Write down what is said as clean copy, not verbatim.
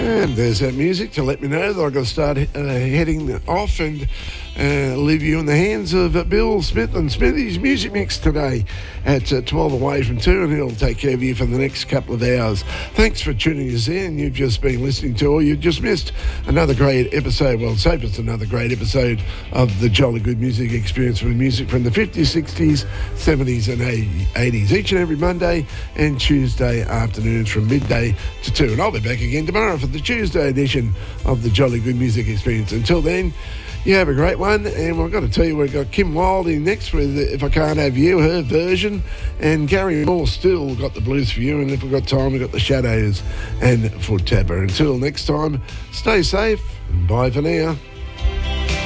And there's that music to let me know that I've got to start heading off and leave you in the hands of Bill Smith and Smithy's Music Mix today at 12 away from 2, and he'll take care of you for the next couple of hours. Thanks for tuning us in. You've just been listening to, or you've just missed another great episode. Well, safe it's another great episode of the Jolly Good Music Experience with music from the 50s, 60s, 70s and 80s. Each and every Monday and Tuesday afternoons from midday to 2. And I'll be back again tomorrow for the Tuesday edition of the Jolly Good Music Experience. Until then, you have a great one, and I've got to tell you, we've got Kim Wilde in next with If I Can't Have You, her version, and Gary Moore still got the blues for you, and if we've got time, we've got the Shadows and Foot Tapper. Until next time, stay safe, and bye for now.